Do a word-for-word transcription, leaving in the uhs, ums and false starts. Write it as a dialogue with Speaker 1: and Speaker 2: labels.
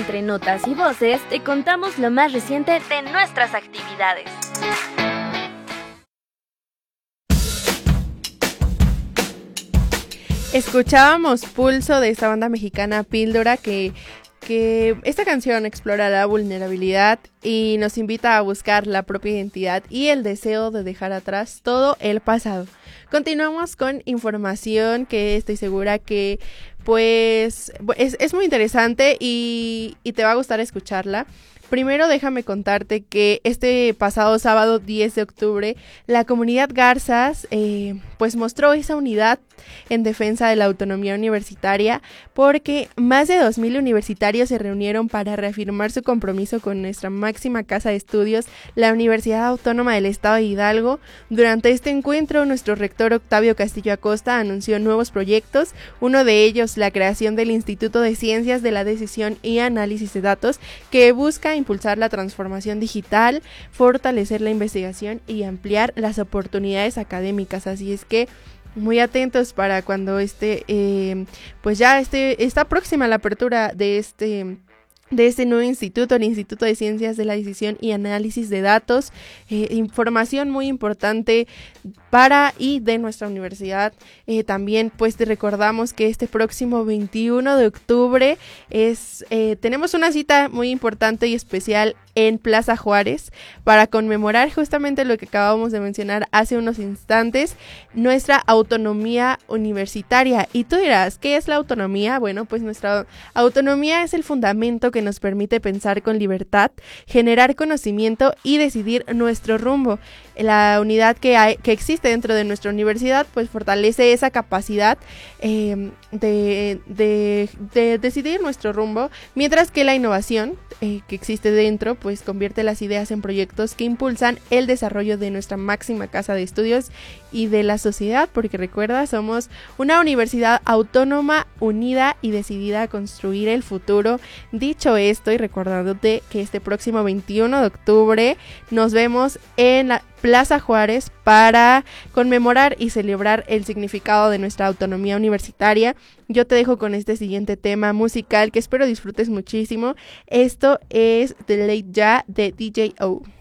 Speaker 1: entre notas y voces te contamos lo más reciente de nuestras actividades.
Speaker 2: Escuchábamos Pulso de esta banda mexicana Píldora, que, que esta canción explora la vulnerabilidad y nos invita a buscar la propia identidad y el deseo de dejar atrás todo el pasado. Continuamos con información que estoy segura que pues es, es muy interesante y, y te va a gustar escucharla. Primero déjame contarte que este pasado sábado diez de octubre la comunidad Garzas eh, pues mostró esa unidad en defensa de la autonomía universitaria, porque más de dos mil universitarios se reunieron para reafirmar su compromiso con nuestra máxima casa de estudios, la Universidad Autónoma del Estado de Hidalgo. Durante este encuentro, nuestro rector Octavio Castillo Acosta anunció nuevos proyectos, uno de ellos la creación del Instituto de Ciencias de la Decisión y Análisis de Datos, que busca impulsar la transformación digital, fortalecer la investigación y ampliar las oportunidades académicas. Así es que muy atentos para cuando este, eh, pues ya este, está próxima la apertura de este de este nuevo instituto, el Instituto de Ciencias de la Decisión y Análisis de Datos. Eh, información muy importante para y de nuestra universidad. Eh, también pues te recordamos que este próximo veintiuno de octubre es eh, tenemos una cita muy importante y especial en Plaza Juárez para conmemorar justamente lo que acabamos de mencionar hace unos instantes, nuestra autonomía universitaria. Y tú dirás, ¿qué es la autonomía? Bueno, pues nuestra autonomía es el fundamento que nos permite pensar con libertad, generar conocimiento y decidir nuestro rumbo. La unidad que, hay, que existe dentro de nuestra universidad pues fortalece esa capacidad eh, de, de, de decidir nuestro rumbo, mientras que la innovación eh, que existe dentro pues convierte las ideas en proyectos que impulsan el desarrollo de nuestra máxima casa de estudios y de la sociedad, porque recuerda, somos una universidad autónoma, unida y decidida a construir el futuro. Dicho esto y recordándote que este próximo veintiuno de octubre nos vemos en la Plaza Juárez para conmemorar y celebrar el significado de nuestra autonomía universitaria. Yo te dejo con este siguiente tema musical que espero disfrutes muchísimo. Esto es The Late Ya de D J O.